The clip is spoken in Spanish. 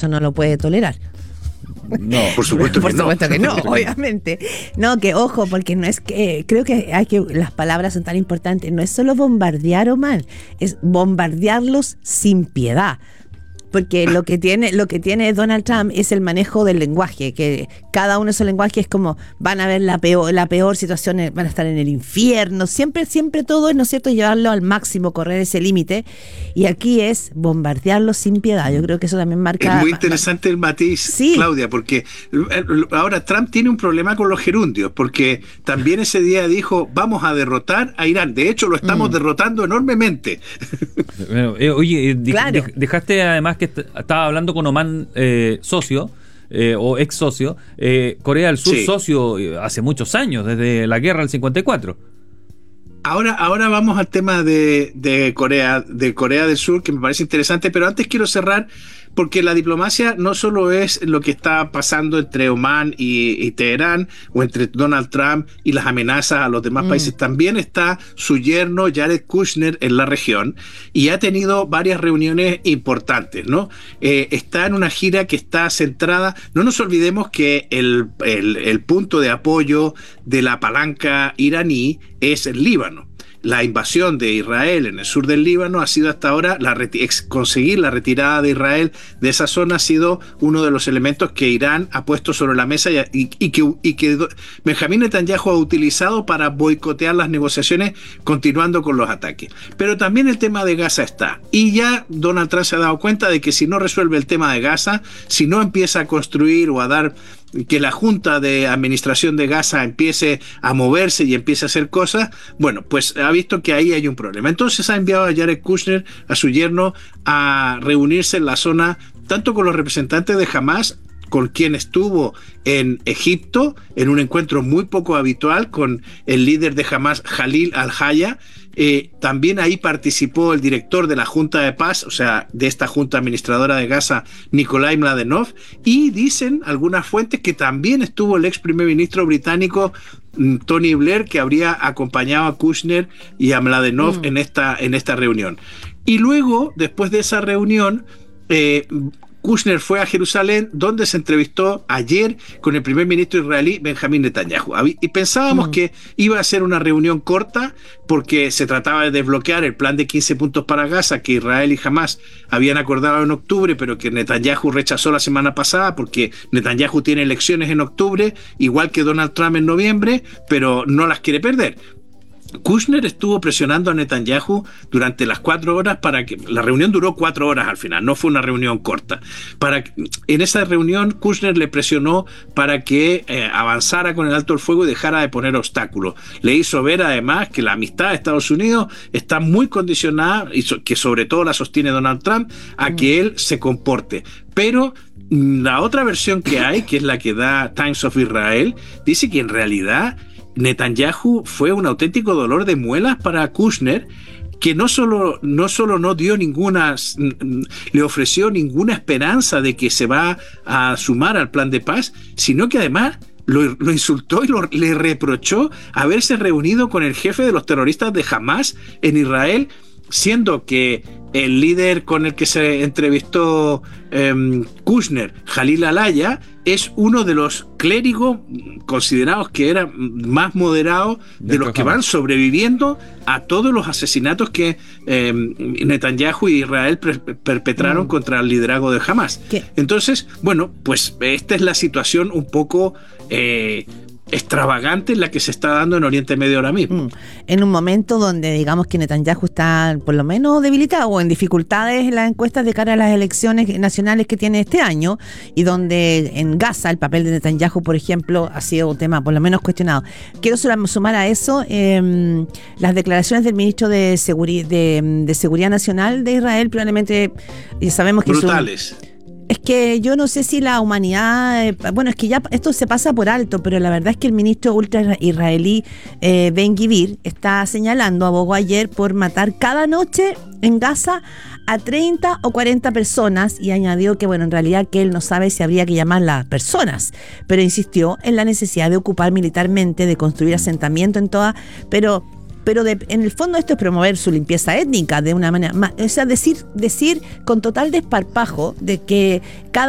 eso no lo puede tolerar. No, por supuesto que no, obviamente. No, que ojo, porque no es que, creo que las palabras son tan importantes, no es solo bombardear, Omar, es bombardearlos sin piedad. Porque lo que tiene Donald Trump es el manejo del lenguaje, que cada uno de esos lenguajes es como van a ver la peor situación, van a estar en el infierno, siempre todo es, ¿no es cierto?, llevarlo al máximo, correr ese límite, y aquí es bombardearlo sin piedad. Yo creo que eso también marca... Es muy interesante el matiz, sí, Claudia, porque ahora Trump tiene un problema con los gerundios, porque también ese día dijo, vamos a derrotar a Irán, de hecho lo estamos derrotando enormemente. Oye, claro. Dejaste además que estaba hablando con Oman, socio, o ex socio, Corea del Sur, sí, socio hace muchos años, desde la guerra del 54. Ahora vamos al tema de Corea del Sur, que me parece interesante, pero antes quiero cerrar, porque la diplomacia no solo es lo que está pasando entre Omán y Teherán, o entre Donald Trump y las amenazas a los demás países, también está su yerno Jared Kushner en la región, y ha tenido varias reuniones importantes, ¿no? Está en una gira que está centrada, no nos olvidemos que el punto de apoyo de la palanca iraní es el Líbano. La invasión de Israel en el sur del Líbano ha sido hasta ahora, conseguir la retirada de Israel de esa zona ha sido uno de los elementos que Irán ha puesto sobre la mesa y que Benjamín Netanyahu ha utilizado para boicotear las negociaciones, continuando con los ataques. Pero también el tema de Gaza está. Y ya Donald Trump se ha dado cuenta de que si no resuelve el tema de Gaza, si no empieza a construir o a dar... que la Junta de Administración de Gaza empiece a moverse y empiece a hacer cosas, bueno, pues ha visto que ahí hay un problema. Entonces ha enviado a Jared Kushner, a su yerno, a reunirse en la zona, tanto con los representantes de Hamas, con quien estuvo en Egipto, en un encuentro muy poco habitual con el líder de Hamas, Khalil al-Haya. También ahí participó el director de la Junta de Paz, o sea, de esta Junta Administradora de Gaza, Nikolai Mladenov, y dicen algunas fuentes que también estuvo el ex primer ministro británico Tony Blair, que habría acompañado a Kushner y a Mladenov en esta reunión. Y luego, después de esa reunión, Kushner fue a Jerusalén, donde se entrevistó ayer con el primer ministro israelí Benjamín Netanyahu. Y pensábamos que iba a ser una reunión corta, porque se trataba de desbloquear el plan de 15 puntos para Gaza que Israel y Hamas habían acordado en octubre, pero que Netanyahu rechazó la semana pasada, porque Netanyahu tiene elecciones en octubre, igual que Donald Trump en noviembre, pero no las quiere perder. Kushner estuvo presionando a Netanyahu durante las 4 horas para que... La reunión duró 4 horas al final, no fue una reunión corta. En esa reunión, Kushner le presionó para que avanzara con el alto el fuego y dejara de poner obstáculos. Le hizo ver además que la amistad de Estados Unidos está muy condicionada, y que sobre todo la sostiene Donald Trump, a que él se comporte. Pero la otra versión que hay, que es la que da Times of Israel, dice que en realidad Netanyahu fue un auténtico dolor de muelas para Kushner, que no solo no dio le ofreció ninguna esperanza de que se va a sumar al plan de paz, sino que además lo insultó y le reprochó haberse reunido con el jefe de los terroristas de Hamas en Israel, siendo que el líder con el que se entrevistó Kushner, Khalil al-Haya, es uno de los clérigos considerados que era más moderado de los que van sobreviviendo a todos los asesinatos que Netanyahu y Israel perpetraron contra el liderazgo de Hamas. ¿Qué? Entonces, bueno, pues esta es la situación un poco extravagante en la que se está dando en Oriente Medio ahora mismo. En un momento donde digamos que Netanyahu está por lo menos debilitado o en dificultades en las encuestas de cara a las elecciones nacionales que tiene este año, y donde en Gaza el papel de Netanyahu, por ejemplo, ha sido un tema por lo menos cuestionado. Quiero sumar a eso las declaraciones del ministro de Seguridad Nacional de Israel, probablemente, ya sabemos que brutales. Es que yo no sé si la humanidad... bueno, es que ya esto se pasa por alto, pero la verdad es que el ministro ultra israelí Ben-Gvir está señalando, abogó ayer por matar cada noche en Gaza a 30 o 40 personas, y añadió que, bueno, en realidad que él no sabe si habría que llamarlas personas, pero insistió en la necesidad de ocupar militarmente, de construir asentamiento en toda... Pero en el fondo esto es promover su limpieza étnica de una manera, o sea, decir con total desparpajo de que cada